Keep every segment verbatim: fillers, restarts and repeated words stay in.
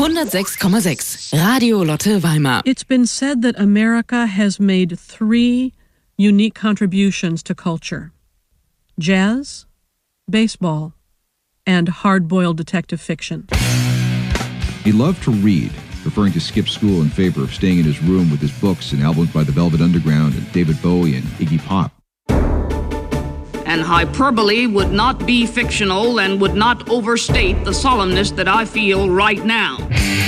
hundertsechs Komma sechs Radio Lotte Weimar. It's been said that America has made three unique contributions to culture: jazz, baseball, and hard-boiled detective fiction. He loved to read, preferring to skip school in favor of staying in his room with his books and albums by the Velvet Underground and David Bowie and Iggy Pop. And hyperbole would not be fictional and would not overstate the solemnness that I feel right now.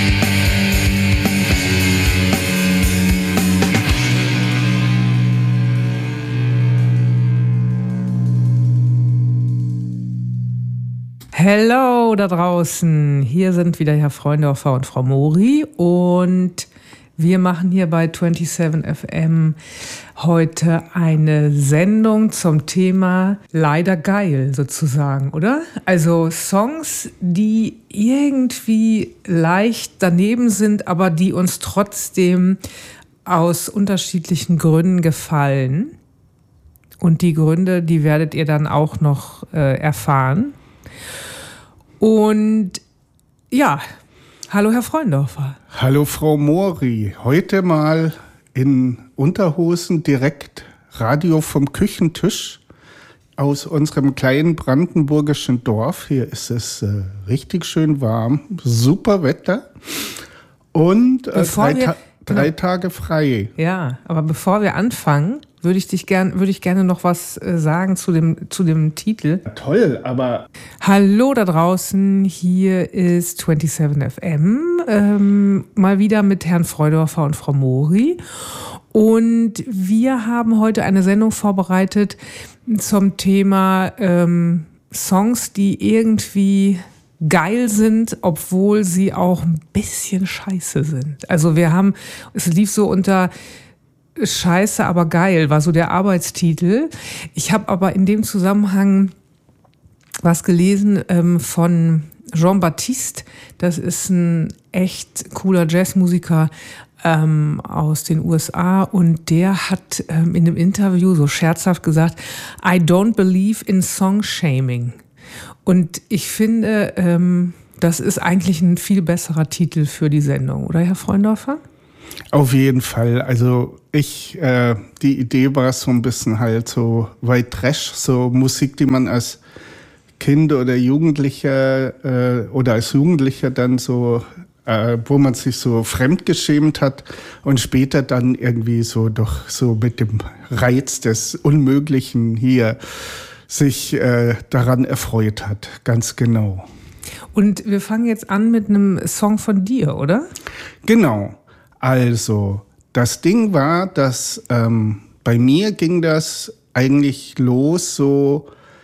Hello da draußen, hier sind wieder Herr Freundorfer und Frau Mori und wir machen hier bei siebenundzwanzig F M heute eine Sendung zum Thema leider geil sozusagen, oder? Also Songs, die irgendwie leicht daneben sind, aber die uns trotzdem aus unterschiedlichen Gründen gefallen. Und die Gründe, die werdet ihr dann auch noch äh, erfahren. Und ja, hallo Herr Freundorfer. Hallo Frau Mori. Heute mal in Unterhosen direkt Radio vom Küchentisch aus unserem kleinen brandenburgischen Dorf. Hier ist es äh, richtig schön warm, super Wetter und äh, drei, wir, Ta- drei genau. Tage frei. Ja, aber bevor wir anfangen, würde ich dich gern, würde ich gerne noch was äh, sagen zu dem, zu dem Titel. Toll, aber... Hallo da draußen, hier ist siebenundzwanzig F M, ähm, mal wieder mit Herrn Freundorfer und Frau Mori. Und wir haben heute eine Sendung vorbereitet zum Thema ähm, Songs, die irgendwie geil sind, obwohl sie auch ein bisschen scheiße sind. Also wir haben, es lief so unter Scheiße, aber geil, war so der Arbeitstitel. Ich habe aber in dem Zusammenhang was gelesen ähm, von Jean-Baptiste. Das ist ein echt cooler Jazzmusiker ähm, aus den U S A und der hat ähm, in einem Interview so scherzhaft gesagt, I don't believe in Song-Shaming. Und ich finde, ähm, das ist eigentlich ein viel besserer Titel für die Sendung, oder Herr Freundorfer? Auf jeden Fall. Also ich, äh, die Idee war so ein bisschen halt so White Trash, so Musik, die man als Kind oder Jugendlicher äh, oder als Jugendlicher dann so, äh, wo man sich so fremdgeschämt hat und später dann irgendwie so doch so mit dem Reiz des Unmöglichen hier sich äh, daran erfreut hat. Ganz genau. Und wir fangen jetzt an mit einem Song von dir, oder? Genau. Also, das Ding war, dass ähm, bei mir ging das eigentlich los, so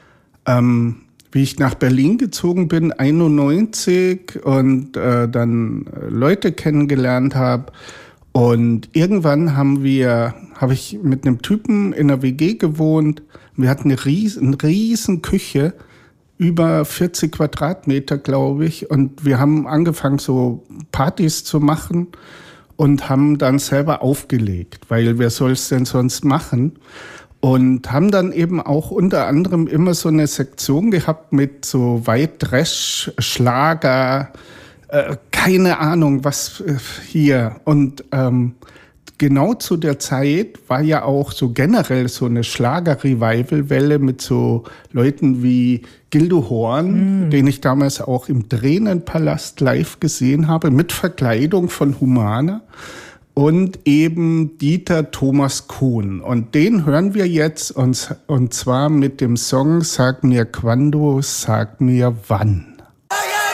ähm, wie ich nach Berlin gezogen bin, einundneunzig und äh, dann Leute kennengelernt habe. Und irgendwann haben wir, habe ich mit einem Typen in einer W G gewohnt. Wir hatten eine riesen, eine riesen Küche, über vierzig Quadratmeter, glaube ich. Und wir haben angefangen, so Partys zu machen. Und haben dann selber aufgelegt, weil wer soll es denn sonst machen? Und haben dann eben auch unter anderem immer so eine Sektion gehabt mit so White Trash, Schlager, äh, keine Ahnung was äh, hier. Und ähm, genau zu der Zeit war ja auch so generell so eine Schlager-Revival-Welle mit so Leuten wie Gildo Horn, mm. den ich damals auch im Tränenpalast live gesehen habe, mit Verkleidung von Humana und eben Dieter Thomas Kuhn. Und den hören wir jetzt und, und zwar mit dem Song Sag mir quando, sag mir wann.